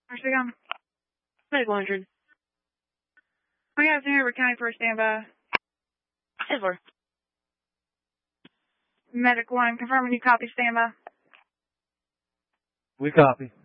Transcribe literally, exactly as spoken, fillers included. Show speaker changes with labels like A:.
A: Where's we going?
B: Medical one hundred.
A: We have New River County for standby.
B: ten four.
A: Medic one, confirming you copy standby.
C: We copy.